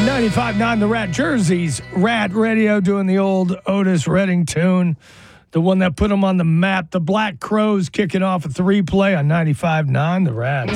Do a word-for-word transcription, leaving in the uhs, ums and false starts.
ninety-five point nine The Rat, Jersey's Rat Radio, doing the old Otis Redding tune, the one that put them on the map. The Black Crows kicking off a three play on ninety-five point nine The Rat.